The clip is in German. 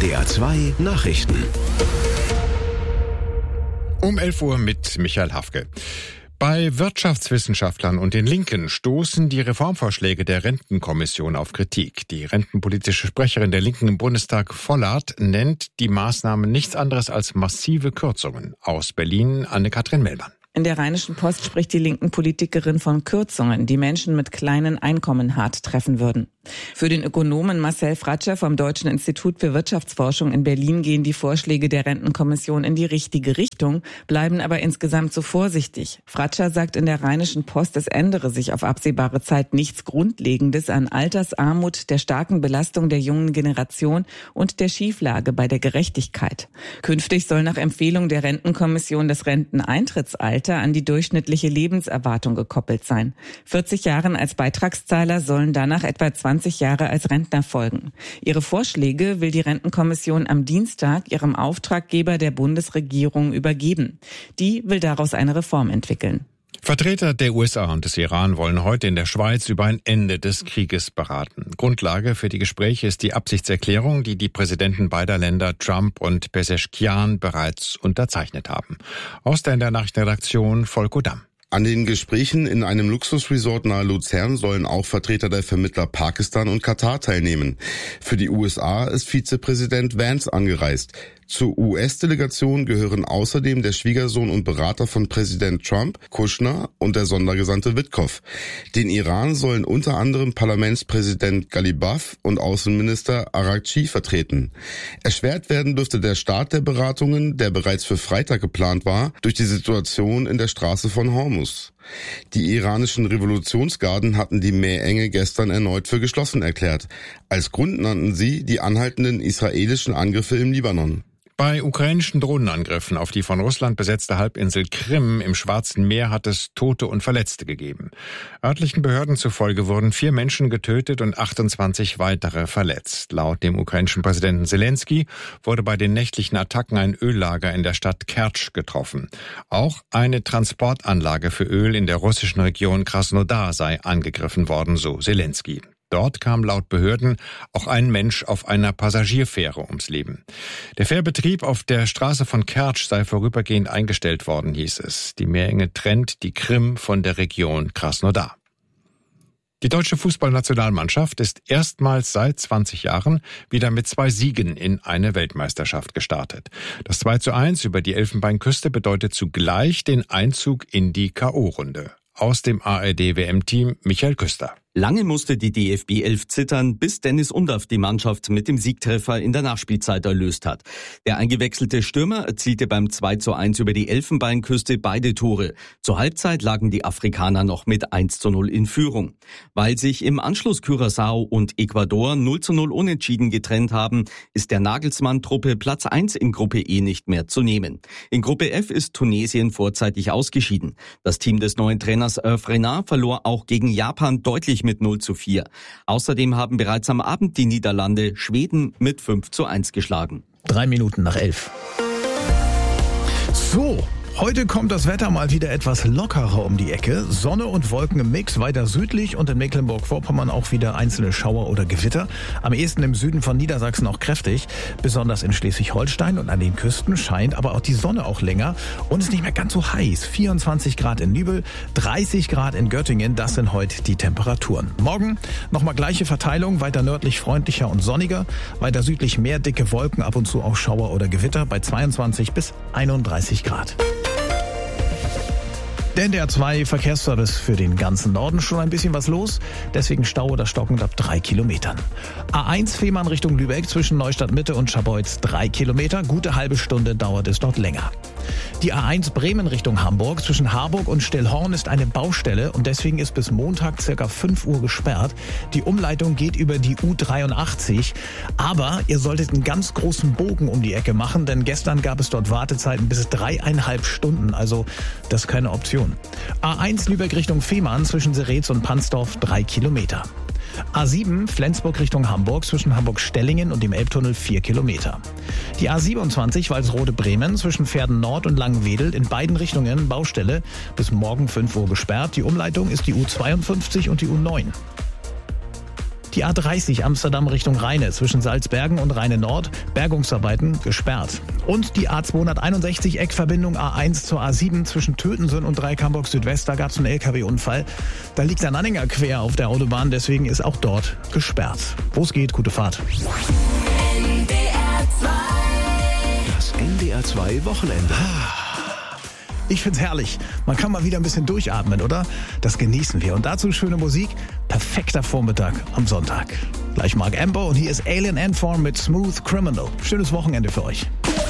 SWR 2 Nachrichten. Um 11 Uhr mit Michael Hafke. Bei Wirtschaftswissenschaftlern und den Linken stoßen die Reformvorschläge der Rentenkommission auf Kritik. Die rentenpolitische Sprecherin der Linken im Bundestag, Vollert, nennt die Maßnahmen nichts anderes als massive Kürzungen. Aus Berlin Anne-Kathrin Mellmann. In der Rheinischen Post spricht die linken Politikerin von Kürzungen, die Menschen mit kleinen Einkommen hart treffen würden. Für den Ökonomen Marcel Fratscher vom Deutschen Institut für Wirtschaftsforschung in Berlin gehen die Vorschläge der Rentenkommission in die richtige Richtung, bleiben aber insgesamt zu vorsichtig. Fratscher sagt in der Rheinischen Post, es ändere sich auf absehbare Zeit nichts Grundlegendes an Altersarmut, der starken Belastung der jungen Generation und der Schieflage bei der Gerechtigkeit. Künftig soll nach Empfehlung der Rentenkommission das Renteneintrittsalter an die durchschnittliche Lebenserwartung gekoppelt sein. 40 Jahren als Beitragszahler sollen danach etwa 20 Jahre als Rentner folgen. Ihre Vorschläge will die Rentenkommission am Dienstag ihrem Auftraggeber der Bundesregierung übergeben. Die will daraus eine Reform entwickeln. Vertreter der USA und des Iran wollen heute in der Schweiz über ein Ende des Krieges beraten. Grundlage für die Gespräche ist die Absichtserklärung, die die Präsidenten beider Länder, Trump und Pezeshkian, bereits unterzeichnet haben. Aus der Nachrichtenredaktion Volko Damm. An den Gesprächen in einem Luxusresort nahe Luzern sollen auch Vertreter der Vermittler Pakistan und Katar teilnehmen. Für die USA ist Vizepräsident Vance angereist. Zur US-Delegation gehören außerdem der Schwiegersohn und Berater von Präsident Trump, Kushner, und der Sondergesandte Witkoff. Den Iran sollen unter anderem Parlamentspräsident Ghalibaf und Außenminister Araghchi vertreten. Erschwert werden dürfte der Start der Beratungen, der bereits für Freitag geplant war, durch die Situation in der Straße von Hormuz. Die iranischen Revolutionsgarden hatten die Meerenge gestern erneut für geschlossen erklärt. Als Grund nannten sie die anhaltenden israelischen Angriffe im Libanon. Bei ukrainischen Drohnenangriffen auf die von Russland besetzte Halbinsel Krim im Schwarzen Meer hat es Tote und Verletzte gegeben. Örtlichen Behörden zufolge wurden 4 Menschen getötet und 28 weitere verletzt. Laut dem ukrainischen Präsidenten Zelensky wurde bei den nächtlichen Attacken ein Öllager in der Stadt Kertsch getroffen. Auch eine Transportanlage für Öl in der russischen Region Krasnodar sei angegriffen worden, so Zelensky. Dort kam laut Behörden auch ein Mensch auf einer Passagierfähre ums Leben. Der Fährbetrieb auf der Straße von Kertsch sei vorübergehend eingestellt worden, hieß es. Die Meerenge trennt die Krim von der Region Krasnodar. Die deutsche Fußballnationalmannschaft ist erstmals seit 20 Jahren wieder mit 2 Siegen in eine Weltmeisterschaft gestartet. Das 2:1 über die Elfenbeinküste bedeutet zugleich den Einzug in die K.O.-Runde. Aus dem ARD-WM-Team Michael Küster. Lange musste die DFB 11 zittern, bis Dennis Undaff die Mannschaft mit dem Siegtreffer in der Nachspielzeit erlöst hat. Der eingewechselte Stürmer erzielte beim 2:1 über die Elfenbeinküste beide Tore. Zur Halbzeit lagen die Afrikaner noch mit 1:0 in Führung. Weil sich im Anschluss Curaçao und Ecuador 0:0 unentschieden getrennt haben, ist der Nagelsmann-Truppe Platz 1 in Gruppe E nicht mehr zu nehmen. In Gruppe F ist Tunesien vorzeitig ausgeschieden. Das Team des neuen Trainers Hervé Renard verlor auch gegen Japan deutlich mit 0:4. Außerdem haben bereits am Abend die Niederlande Schweden mit 5:1 geschlagen. 3 Minuten nach 11. So. Heute kommt das Wetter mal wieder etwas lockerer um die Ecke. Sonne und Wolken im Mix, weiter südlich und in Mecklenburg-Vorpommern auch wieder einzelne Schauer oder Gewitter. Am ehesten im Süden von Niedersachsen auch kräftig. Besonders in Schleswig-Holstein und an den Küsten scheint aber auch die Sonne auch länger und ist nicht mehr ganz so heiß. 24 Grad in Nübel, 30 Grad in Göttingen, das sind heute die Temperaturen. Morgen nochmal gleiche Verteilung, weiter nördlich freundlicher und sonniger, weiter südlich mehr dicke Wolken, ab und zu auch Schauer oder Gewitter bei 22 bis 31 Grad. Der NDR 2 Verkehrsservice für den ganzen Norden, schon ein bisschen was los, deswegen Stau oder stockend ab 3 Kilometern. A1 Fehmarn Richtung Lübeck zwischen Neustadt Mitte und Scharbeutz 3 Kilometer, gute halbe Stunde dauert es dort länger. Die A1 Bremen Richtung Hamburg zwischen Harburg und Stillhorn ist eine Baustelle und deswegen ist bis Montag circa 5 Uhr gesperrt. Die Umleitung geht über die U83, aber ihr solltet einen ganz großen Bogen um die Ecke machen, denn gestern gab es dort Wartezeiten bis 3,5 Stunden, also das ist keine Option. A1 Lübeck Richtung Fehmarn zwischen Seretz und Pansdorf 3 Kilometer. A7 Flensburg Richtung Hamburg zwischen Hamburg-Stellingen und dem Elbtunnel 4 Kilometer. Die A27 Walsrode-Bremen zwischen Verden Nord und Langenwedel in beiden Richtungen Baustelle, bis morgen 5 Uhr gesperrt. Die Umleitung ist die U52 und die U9. Die A30 Amsterdam Richtung Rheine zwischen Salzbergen und Rheine Nord, Bergungsarbeiten gesperrt. Und die A261 Eckverbindung A1 zur A7 zwischen Tötensen und Dreieck-Hamburg Südwest, da gab es einen LKW-Unfall. Da liegt ein Anhänger quer auf der Autobahn, deswegen ist auch dort gesperrt. Wo es geht, gute Fahrt. Das NDR 2 Wochenende. Ich find's herrlich. Man kann mal wieder ein bisschen durchatmen, oder? Das genießen wir. Und dazu schöne Musik. Perfekter Vormittag am Sonntag. Gleich Mark Amber und hier ist Alien Ant Farm mit Smooth Criminal. Schönes Wochenende für euch.